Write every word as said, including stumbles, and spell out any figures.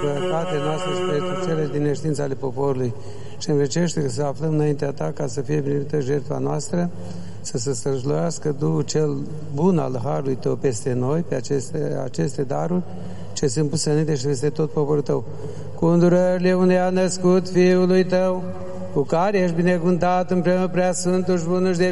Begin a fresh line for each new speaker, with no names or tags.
păcatele noastre și pentru cele din neștiința ale poporului și învecește că să aflăm înaintea Ta ca să fie primită jertfa noastră, să se străjluiască Duhul cel bun al Harului Tău peste noi, pe aceste, aceste daruri, ce sunt puse înainte și peste tot poporul Tău. Cu îndurările unde a născut Fiului Tău, cu care ești binecuvântat împreună prea sfântul și bunul și de